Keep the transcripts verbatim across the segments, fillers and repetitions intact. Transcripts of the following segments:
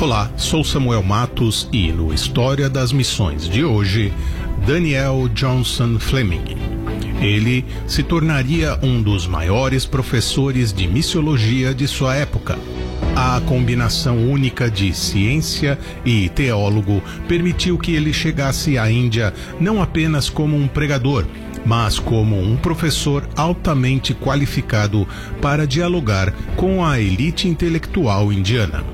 Olá, sou Samuel Matos e no História das Missões de hoje, Daniel Johnson Fleming. Ele se tornaria um dos maiores professores de missiologia de sua época. A combinação única de ciência e teólogo permitiu que ele chegasse à Índia não apenas como um pregador, mas como um professor altamente qualificado para dialogar com a elite intelectual indiana.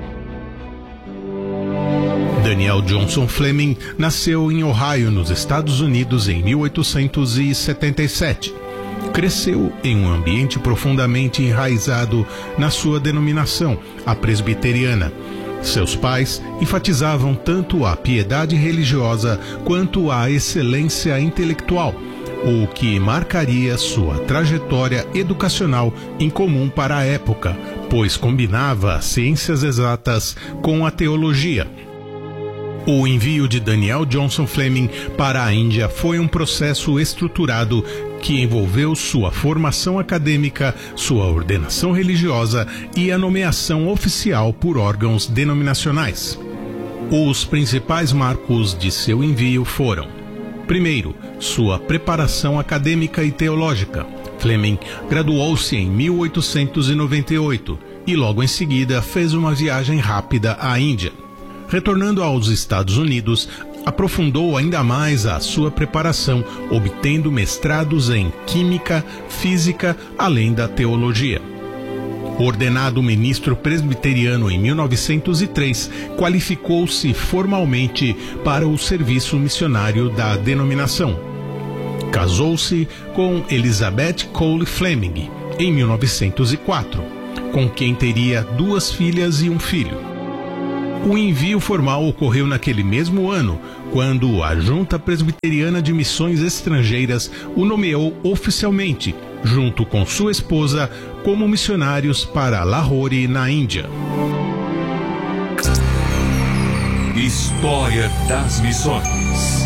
Daniel Johnson Fleming nasceu em Ohio, nos Estados Unidos, em mil oitocentos e setenta e sete. Cresceu em um ambiente profundamente enraizado na sua denominação, a presbiteriana. Seus pais enfatizavam tanto a piedade religiosa quanto a excelência intelectual, o que marcaria sua trajetória educacional incomum para a época, pois combinava ciências exatas com a teologia. O envio de Daniel Johnson Fleming para a Índia foi um processo estruturado que envolveu sua formação acadêmica, sua ordenação religiosa e a nomeação oficial por órgãos denominacionais. Os principais marcos de seu envio foram: primeiro, sua preparação acadêmica e teológica. Fleming graduou-se em mil oitocentos e noventa e oito e logo em seguida fez uma viagem rápida à Índia. Retornando aos Estados Unidos, aprofundou ainda mais a sua preparação, obtendo mestrados em Química, Física, além da Teologia. Ordenado ministro presbiteriano em mil novecentos e três, qualificou-se formalmente para o serviço missionário da denominação. Casou-se com Elizabeth Cole Fleming em mil novecentos e quatro, com quem teria duas filhas e um filho. O envio formal ocorreu naquele mesmo ano, quando a Junta Presbiteriana de Missões Estrangeiras o nomeou oficialmente, junto com sua esposa, como missionários para Lahore, na Índia. História das Missões.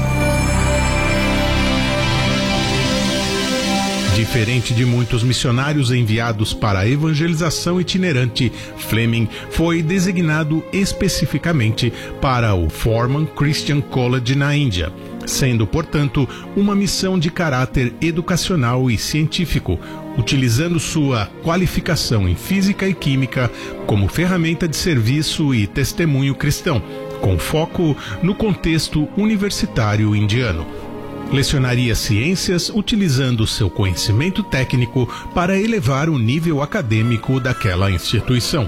Diferente de muitos missionários enviados para a evangelização itinerante, Fleming foi designado especificamente para o Forman Christian College na Índia, sendo, portanto, uma missão de caráter educacional e científico, utilizando sua qualificação em física e química como ferramenta de serviço e testemunho cristão, com foco no contexto universitário indiano. Lecionaria ciências utilizando seu conhecimento técnico para elevar o nível acadêmico daquela instituição.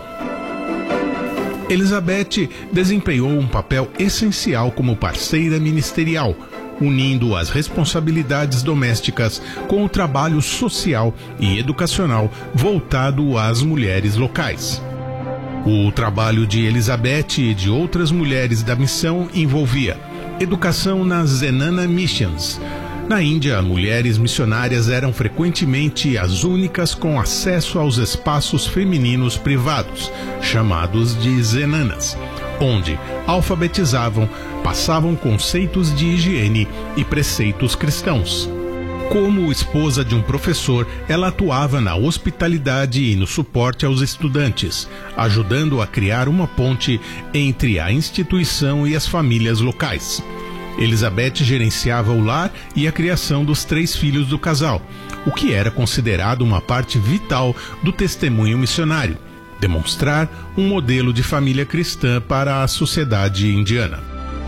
Elizabeth desempenhou um papel essencial como parceira ministerial, unindo as responsabilidades domésticas com o trabalho social e educacional voltado às mulheres locais. O trabalho de Elizabeth e de outras mulheres da missão envolvia educação nas Zenana Missions. Na Índia, mulheres missionárias eram frequentemente as únicas com acesso aos espaços femininos privados, chamados de Zenanas, onde alfabetizavam, passavam conceitos de higiene e preceitos cristãos. Como esposa de um professor, ela atuava na hospitalidade e no suporte aos estudantes, ajudando a criar uma ponte entre a instituição e as famílias locais. Elizabeth gerenciava o lar e a criação dos três filhos do casal, o que era considerado uma parte vital do testemunho missionário, demonstrar um modelo de família cristã para a sociedade indiana.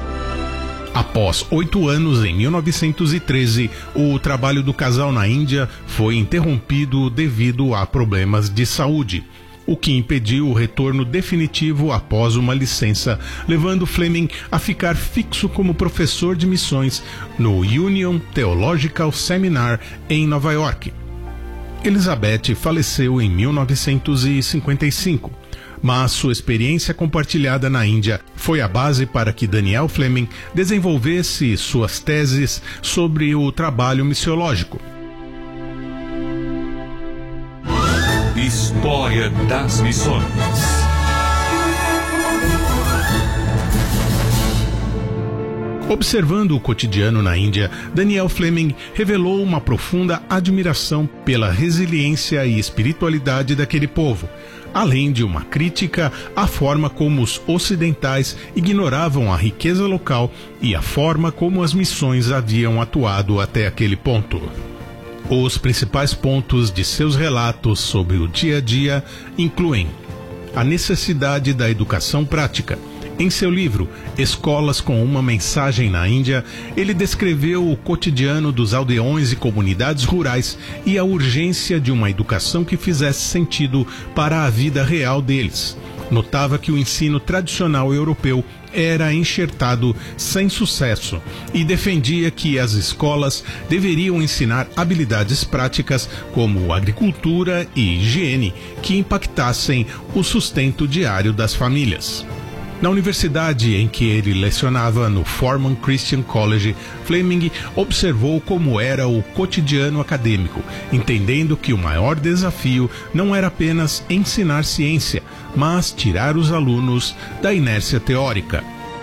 Após oito anos, em mil novecentos e treze, o trabalho do casal na Índia foi interrompido devido a problemas de saúde, o que impediu o retorno definitivo após uma licença, levando Fleming a ficar fixo como professor de missões no Union Theological Seminar em Nova York. Elizabeth faleceu em mil novecentos e cinquenta e cinco. Mas sua experiência compartilhada na Índia foi a base para que Daniel Fleming desenvolvesse suas teses sobre o trabalho missiológico. História das Missões. Observando o cotidiano na Índia, Daniel Fleming revelou uma profunda admiração pela resiliência e espiritualidade daquele povo, além de uma crítica à forma como os ocidentais ignoravam a riqueza local e a forma como as missões haviam atuado até aquele ponto. Os principais pontos de seus relatos sobre o dia a dia incluem a necessidade da educação prática. Em seu livro Escolas com uma Mensagem na Índia, ele descreveu o cotidiano dos aldeões e comunidades rurais e a urgência de uma educação que fizesse sentido para a vida real deles. Notava que o ensino tradicional europeu era enxertado sem sucesso e defendia que as escolas deveriam ensinar habilidades práticas como agricultura e higiene que impactassem o sustento diário das famílias. Na universidade em que ele lecionava no Forman Christian College, Fleming observou como era o cotidiano acadêmico, entendendo que o maior desafio não era apenas ensinar ciência, mas tirar os alunos da inércia teórica.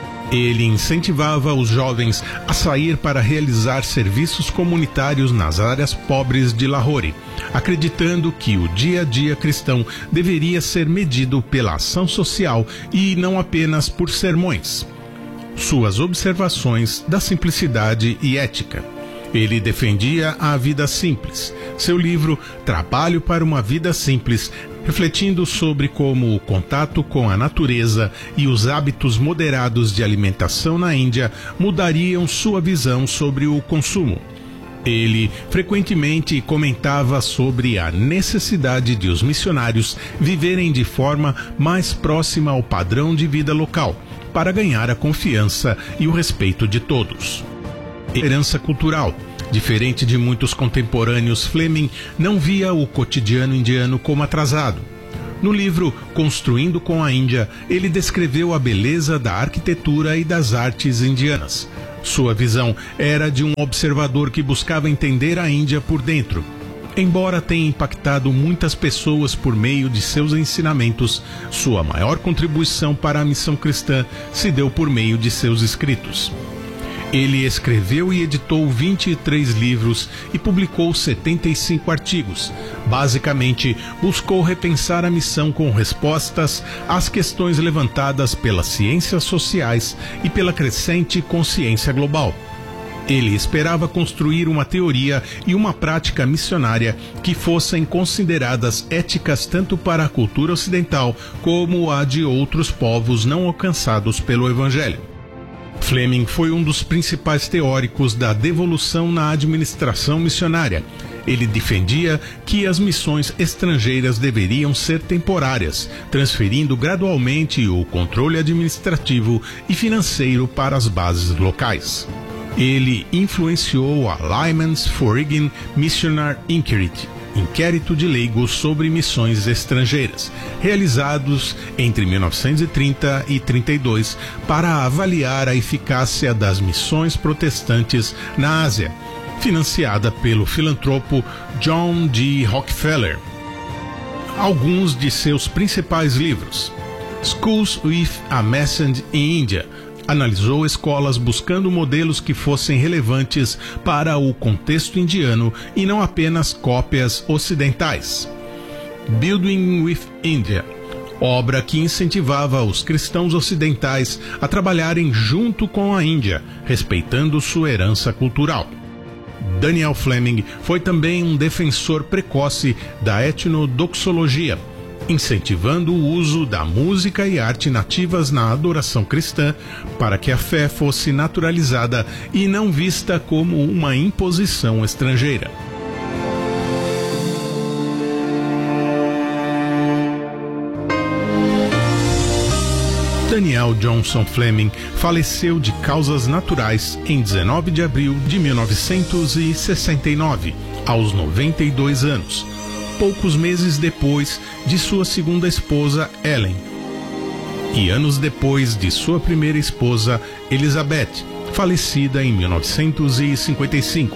Ele incentivava os jovens a sair para realizar serviços comunitários nas áreas pobres de Lahore, acreditando que o dia a dia cristão deveria ser medido pela ação social e não apenas por sermões. Suas observações da simplicidade e ética. Ele defendia a vida simples. Seu livro Trabalho para uma Vida Simples, refletindo sobre como o contato com a natureza e os hábitos moderados de alimentação na Índia mudariam sua visão sobre o consumo. Ele frequentemente comentava sobre a necessidade de os missionários viverem de forma mais próxima ao padrão de vida local, para ganhar a confiança e o respeito de todos. Herança cultural. Diferente de muitos contemporâneos, Fleming não via o cotidiano indiano como atrasado. No livro Construindo com a Índia, ele descreveu a beleza da arquitetura e das artes indianas. Sua visão era de um observador que buscava entender a Índia por dentro. Embora tenha impactado muitas pessoas por meio de seus ensinamentos, sua maior contribuição para a missão cristã se deu por meio de seus escritos. Ele escreveu e editou vinte e três livros e publicou setenta e cinco artigos. Basicamente, buscou repensar a missão com respostas às questões levantadas pelas ciências sociais e pela crescente consciência global. Ele esperava construir uma teoria e uma prática missionária que fossem consideradas éticas tanto para a cultura ocidental como a de outros povos não alcançados pelo Evangelho. Fleming foi um dos principais teóricos da devolução na administração missionária. Ele defendia que as missões estrangeiras deveriam ser temporárias, transferindo gradualmente o controle administrativo e financeiro para as bases locais. Ele influenciou a Lyman's Foreign Missionary Inquiry, inquérito de leigos sobre missões estrangeiras, realizados entre mil novecentos e trinta e trinta e dois para avaliar a eficácia das missões protestantes na Ásia, financiada pelo filantropo John D. Rockefeller. Alguns de seus principais livros: Schools with a Message in India, analisou escolas buscando modelos que fossem relevantes para o contexto indiano e não apenas cópias ocidentais. Building with India, obra que incentivava os cristãos ocidentais a trabalharem junto com a Índia, respeitando sua herança cultural. Daniel Fleming foi também um defensor precoce da etnodoxologia, incentivando o uso da música e arte nativas na adoração cristã para que a fé fosse naturalizada e não vista como uma imposição estrangeira. Daniel Johnson Fleming faleceu de causas naturais em dezenove de abril de mil novecentos e sessenta e nove, aos noventa e dois anos. Poucos meses depois de sua segunda esposa, Ellen, e anos depois de sua primeira esposa, Elizabeth, falecida em mil novecentos e cinquenta e cinco.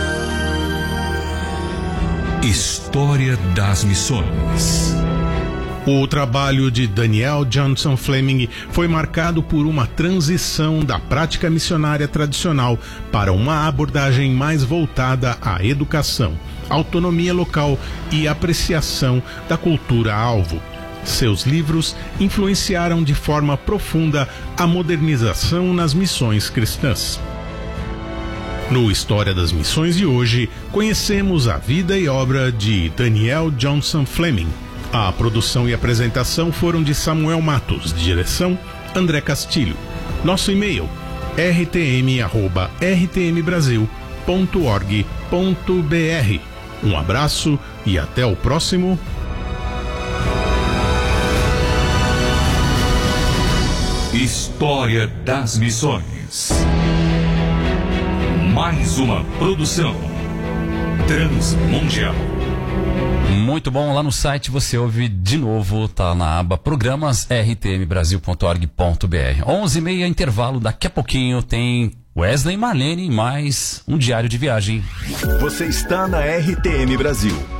História das Missões. O trabalho de Daniel Johnson Fleming foi marcado por uma transição da prática missionária tradicional para uma abordagem mais voltada à educação, autonomia local e apreciação da cultura-alvo. Seus livros influenciaram de forma profunda a modernização nas missões cristãs. No História das Missões de hoje, conhecemos a vida e obra de Daniel Johnson Fleming. A produção e apresentação foram de Samuel Matos, direção André Castilho. Nosso e-mail r t m arroba r t m brasil ponto org ponto b r. Um abraço e até o próximo. História das Missões. Mais uma produção transmundial. Muito bom, lá no site você ouve de novo, tá na aba Programas r t m brasil ponto org ponto b r. onze e meia, intervalo, daqui a pouquinho tem Wesley Marlene mais um diário de viagem. Você está na R T M Brasil.